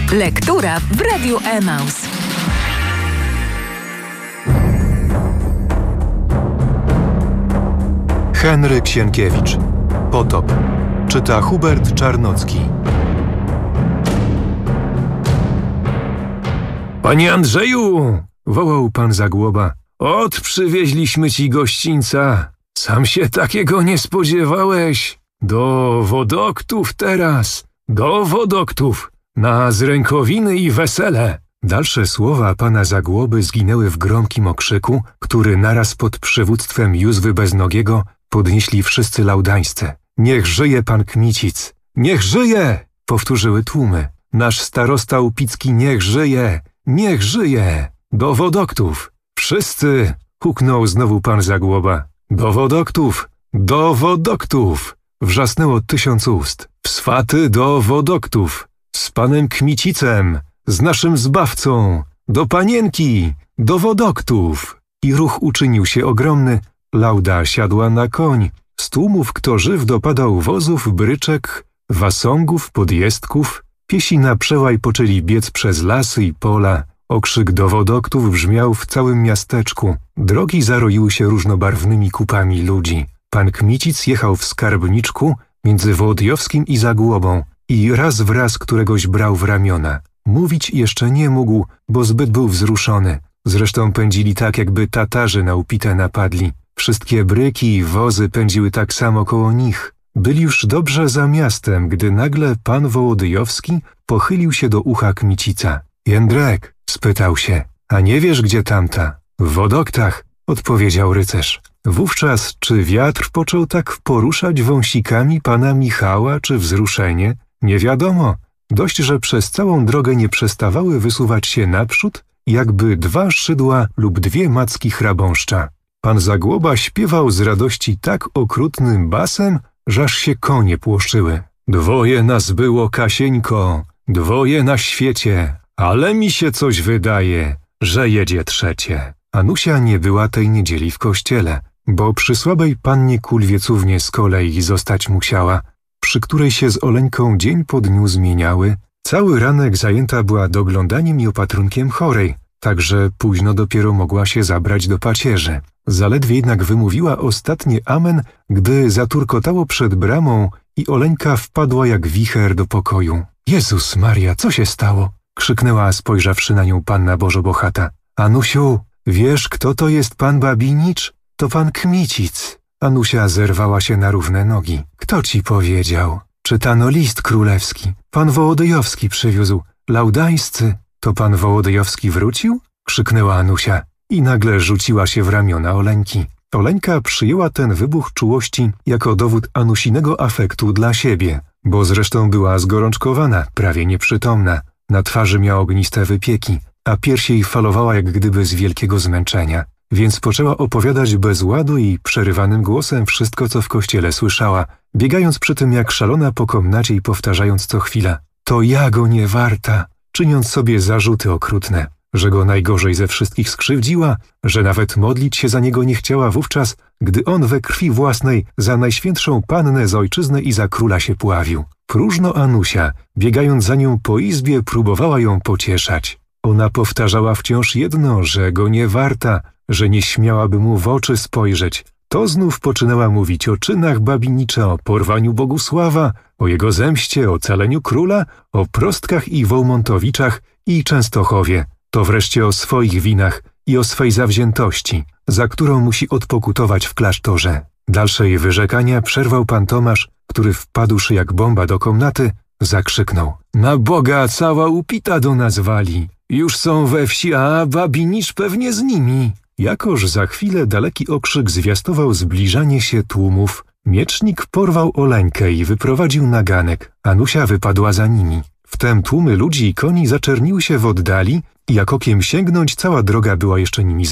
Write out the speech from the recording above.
Lektura w Radiu Emaus. Henryk Sienkiewicz. Potop. Czyta Hubert Czarnocki. Panie Andrzeju! Wołał pan Zagłoba. Przywieźliśmy ci gościńca. Sam się takiego nie spodziewałeś. Do Wodoktów teraz. Do Wodoktów. Na zrękowiny i wesele. Dalsze słowa pana Zagłoby zginęły w gromkim okrzyku, który naraz pod przywództwem Józwy Beznogiego podnieśli wszyscy laudańscy. Niech żyje pan Kmicic! Niech żyje! Powtórzyły tłumy. Nasz starosta Upicki niech żyje! Niech żyje! Do Wodoktów! Wszyscy! Huknął znowu pan Zagłoba. Do Wodoktów! Do Wodoktów! Wrzasnęło 1000 ust. W swaty do Wodoktów! Z panem Kmicicem! Z naszym zbawcą! Do panienki! Do Wodoktów! I ruch uczynił się ogromny. Lauda siadła na koń. Z tłumów kto żyw dopadał wozów, bryczek, wasągów, podjezdków. Piesi na przełaj poczęli biec przez lasy i pola. Okrzyk do Wodoktów brzmiał w całym miasteczku. Drogi zaroiły się różnobarwnymi kupami ludzi. Pan Kmicic jechał w skarbniczku między Wołodyjowskim i Zagłobą i raz w raz któregoś brał w ramiona. Mówić jeszcze nie mógł, bo zbyt był wzruszony. Zresztą pędzili tak, jakby Tatarzy na Upite napadli. Wszystkie bryki i wozy pędziły tak samo koło nich. Byli już dobrze za miastem, gdy nagle pan Wołodyjowski pochylił się do ucha Kmicica. Jędrek, spytał się, a nie wiesz, gdzie tamta? W Wodoktach, odpowiedział rycerz. Wówczas czy wiatr począł tak poruszać wąsikami pana Michała, czy wzruszenie? Nie wiadomo. Dość, że przez całą drogę nie przestawały wysuwać się naprzód, jakby 2 szydła lub 2 macki chrabąszcza. Pan Zagłoba śpiewał z radości tak okrutnym basem, żeż się konie płoszyły. 2 nas było, Kasieńko, 2 na świecie, ale mi się coś wydaje, że jedzie 3. Anusia nie była tej niedzieli w kościele, bo przy słabej pannie Kulwiecównie z kolei zostać musiała, przy której się z Oleńką dzień po dniu zmieniały. Cały ranek zajęta była doglądaniem i opatrunkiem chorej, także późno dopiero mogła się zabrać do pacierzy. Zaledwie jednak wymówiła ostatnie amen, gdy zaturkotało przed bramą i Oleńka wpadła jak wicher do pokoju. Jezus Maria, co się stało? Krzyknęła, spojrzawszy na nią panna Bożobochata. Anusiu, wiesz, kto to jest pan Babinicz? To pan Kmicic. Anusia zerwała się na równe nogi. Kto ci powiedział? Czytano list królewski. Pan Wołodyjowski przywiózł. Laudańscy. To pan Wołodyjowski wrócił? Krzyknęła Anusia i nagle rzuciła się w ramiona Oleńki. Oleńka przyjęła ten wybuch czułości jako dowód Anusinego afektu dla siebie, bo zresztą była zgorączkowana, prawie nieprzytomna. Na twarzy miała ogniste wypieki, a pierś jej falowała jak gdyby z wielkiego zmęczenia. Więc poczęła opowiadać bez ładu i przerywanym głosem wszystko, co w kościele słyszała, biegając przy tym jak szalona po komnacie i powtarzając co chwila: to ja go nie warta, czyniąc sobie zarzuty okrutne, że go najgorzej ze wszystkich skrzywdziła, że nawet modlić się za niego nie chciała wówczas, gdy on we krwi własnej za Najświętszą Pannę z Ojczyzny i za króla się pławił. Próżno Anusia, biegając za nią po izbie, próbowała ją pocieszać. Ona powtarzała wciąż jedno, że go nie warta, że nie śmiałaby mu w oczy spojrzeć. To znów poczynała mówić o czynach Babinicza, o porwaniu Bogusława, o jego zemście, o caleniu króla, o Prostkach i Wołmontowiczach i Częstochowie. To wreszcie o swoich winach i o swej zawziętości, za którą musi odpokutować w klasztorze. Dalsze jej wyrzekania przerwał pan Tomasz, który wpadłszy jak bomba do komnaty, zakrzyknął: na Boga, cała Upita do nas wali. Już są we wsi, a Babinicz pewnie z nimi. Jakoż za chwilę daleki okrzyk zwiastował zbliżanie się tłumów, miecznik porwał Oleńkę i wyprowadził na ganek. Anusia wypadła za nimi. Wtem tłumy ludzi i koni zaczerniły się w oddali i jak okiem sięgnąć, cała droga była jeszcze nimi